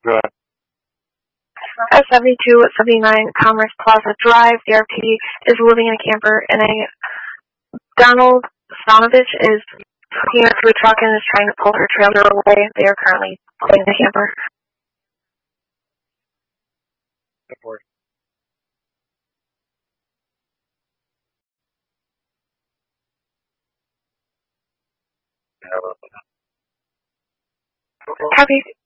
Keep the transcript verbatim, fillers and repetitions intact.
Go ahead. At seventy-two seventy-nine Commerce Plaza Drive, D R P is living in a camper, and a Donald Stanovich is hooking up to a truck and is trying to pull her trailer away. They are currently living in the camper. Copy.